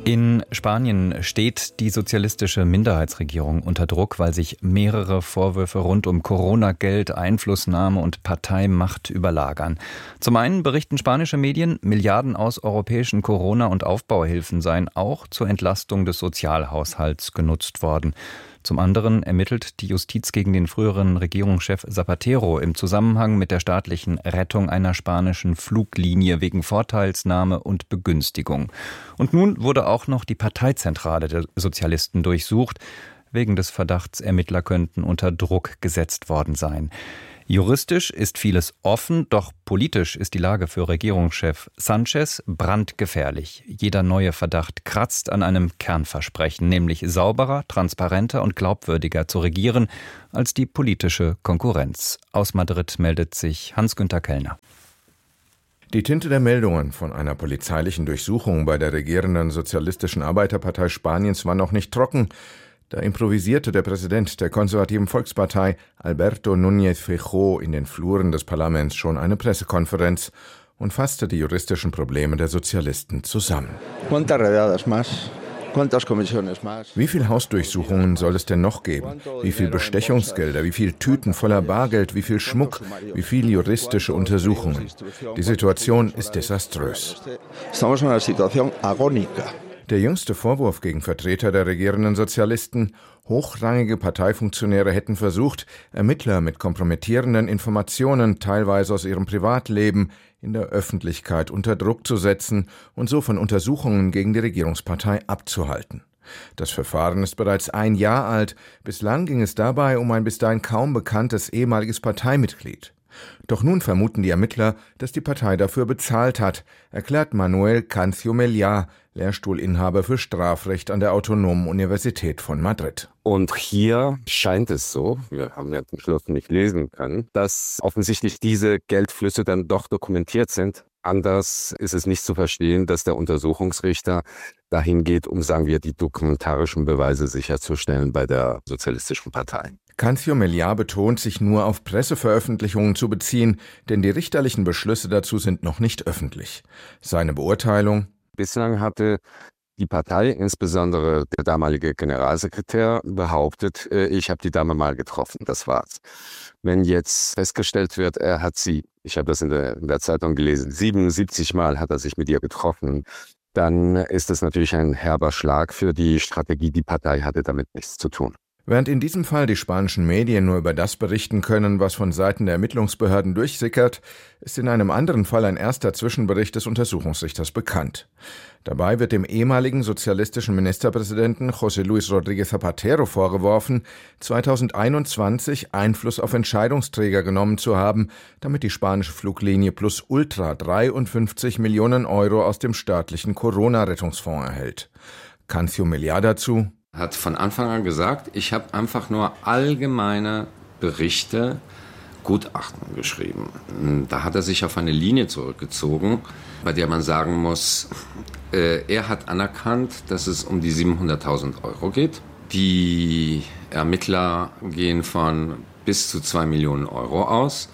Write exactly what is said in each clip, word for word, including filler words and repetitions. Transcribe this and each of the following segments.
In Spanien steht die sozialistische Minderheitsregierung unter Druck, weil sich mehrere Vorwürfe rund um Corona-Geld, Einflussnahme und Parteimacht überlagern. Zum einen berichten spanische Medien, Milliarden aus europäischen Corona- und Aufbauhilfen seien auch zur Entlastung des Sozialhaushalts genutzt worden. Zum anderen ermittelt die Justiz gegen den früheren Regierungschef Zapatero im Zusammenhang mit der staatlichen Rettung einer spanischen Fluglinie wegen Vorteilsnahme und Begünstigung. Und nun wurde auch noch die Parteizentrale der Sozialisten durchsucht. Wegen des Verdachts, Ermittler könnten unter Druck gesetzt worden sein. Juristisch ist vieles offen, doch politisch ist die Lage für Regierungschef Sánchez brandgefährlich. Jeder neue Verdacht kratzt an einem Kernversprechen, nämlich sauberer, transparenter und glaubwürdiger zu regieren als die politische Konkurrenz. Aus Madrid meldet sich Hans-Günther Kellner. Die Tinte der Meldungen von einer polizeilichen Durchsuchung bei der regierenden Sozialistischen Arbeiterpartei Spaniens war noch nicht trocken. Da improvisierte der Präsident der konservativen Volkspartei, Alberto Núñez Feijóo, in den Fluren des Parlaments schon eine Pressekonferenz und fasste die juristischen Probleme der Sozialisten zusammen. Wie viele Hausdurchsuchungen soll es denn noch geben? Wie viel Bestechungsgelder, wie viel Tüten voller Bargeld, wie viel Schmuck, wie viele juristische Untersuchungen? Die Situation ist desaströs. Der jüngste Vorwurf gegen Vertreter der regierenden Sozialisten: hochrangige Parteifunktionäre hätten versucht, Ermittler mit kompromittierenden Informationen, teilweise aus ihrem Privatleben, in der Öffentlichkeit unter Druck zu setzen und so von Untersuchungen gegen die Regierungspartei abzuhalten. Das Verfahren ist bereits ein Jahr alt. Bislang ging es dabei um ein bis dahin kaum bekanntes ehemaliges Parteimitglied. Doch nun vermuten die Ermittler, dass die Partei dafür bezahlt hat, erklärt Manuel Cancio Meliá, Lehrstuhlinhaber für Strafrecht an der Autonomen Universität von Madrid. Und hier scheint es so, wir haben ja den Schluss nicht lesen können, dass offensichtlich diese Geldflüsse dann doch dokumentiert sind. Anders ist es nicht zu verstehen, dass der Untersuchungsrichter dahin geht, um, sagen wir, die dokumentarischen Beweise sicherzustellen bei der Sozialistischen Partei. Cancio Meliá betont, sich nur auf Presseveröffentlichungen zu beziehen, denn die richterlichen Beschlüsse dazu sind noch nicht öffentlich. Seine Beurteilung: Bislang hatte die Partei, insbesondere der damalige Generalsekretär, behauptet, ich habe die Dame mal getroffen, das war's. Wenn jetzt festgestellt wird, er hat sie, ich habe das in der, in der Zeitung gelesen, siebenundsiebzig Mal hat er sich mit ihr getroffen, dann ist das natürlich ein herber Schlag für die Strategie. Die Partei hatte damit nichts zu tun. Während in diesem Fall die spanischen Medien nur über das berichten können, was von Seiten der Ermittlungsbehörden durchsickert, ist in einem anderen Fall ein erster Zwischenbericht des Untersuchungsrichters bekannt. Dabei wird dem ehemaligen sozialistischen Ministerpräsidenten José Luis Rodríguez Zapatero vorgeworfen, zweitausendeinundzwanzig Einfluss auf Entscheidungsträger genommen zu haben, damit die spanische Fluglinie Plus Ultra dreiundfünfzig Millionen Euro aus dem staatlichen Corona-Rettungsfonds erhält. Cancio Meliá dazu: Hat von Anfang an gesagt, ich habe einfach nur allgemeine Berichte, Gutachten geschrieben. Da hat er sich auf eine Linie zurückgezogen, bei der man sagen muss, äh, er hat anerkannt, dass es um die siebenhunderttausend Euro geht. Die Ermittler gehen von bis zu zwei Millionen Euro aus.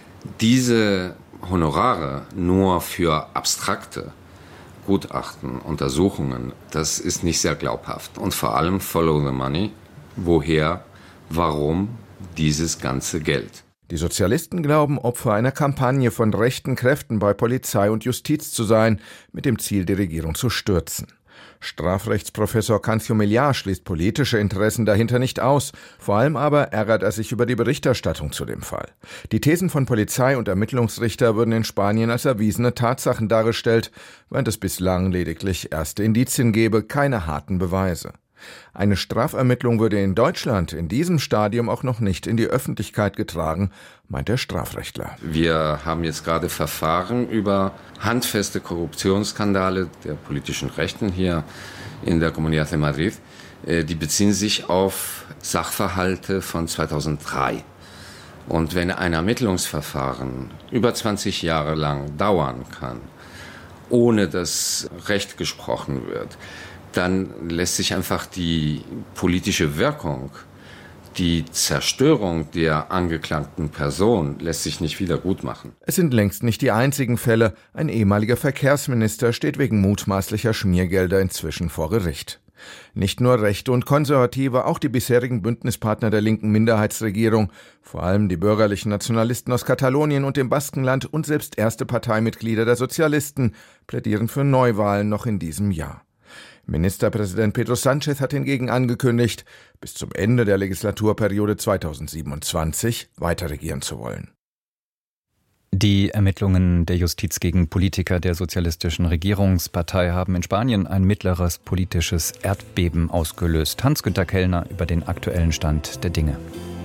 Diese Honorare nur für abstrakte Gutachten, Untersuchungen, das ist nicht sehr glaubhaft. Und vor allem follow the money. Woher, warum dieses ganze Geld? Die Sozialisten glauben, Opfer einer Kampagne von rechten Kräften bei Polizei und Justiz zu sein, mit dem Ziel, die Regierung zu stürzen. Strafrechtsprofessor Cancio Meliá schließt politische Interessen dahinter nicht aus. Vor allem aber ärgert er sich über die Berichterstattung zu dem Fall. Die Thesen von Polizei und Ermittlungsrichter würden in Spanien als erwiesene Tatsachen dargestellt, während es bislang lediglich erste Indizien gebe, keine harten Beweise. Eine Strafermittlung würde in Deutschland in diesem Stadium auch noch nicht in die Öffentlichkeit getragen, meint der Strafrechtler. Wir haben jetzt gerade Verfahren über handfeste Korruptionsskandale der politischen Rechten hier in der Comunidad de Madrid. Die beziehen sich auf Sachverhalte von zweitausenddrei. Und wenn ein Ermittlungsverfahren über zwanzig Jahre lang dauern kann, ohne dass Recht gesprochen wird, dann lässt sich einfach die politische Wirkung die Zerstörung der angeklagten Person lässt sich nicht wieder gut machen. Es sind längst nicht die einzigen Fälle. Ein ehemaliger Verkehrsminister steht wegen mutmaßlicher Schmiergelder inzwischen vor Gericht. Nicht nur Rechte und Konservative, auch die bisherigen Bündnispartner der linken Minderheitsregierung, vor allem die bürgerlichen Nationalisten aus Katalonien und dem Baskenland und selbst erste Parteimitglieder der Sozialisten, plädieren für Neuwahlen noch in diesem Jahr. Ministerpräsident Pedro Sánchez hat hingegen angekündigt, bis zum Ende der Legislaturperiode zweitausendsiebenundzwanzig weiterregieren zu wollen. Die Ermittlungen der Justiz gegen Politiker der sozialistischen Regierungspartei haben in Spanien ein mittleres politisches Erdbeben ausgelöst. Hans-Günter Kellner über den aktuellen Stand der Dinge.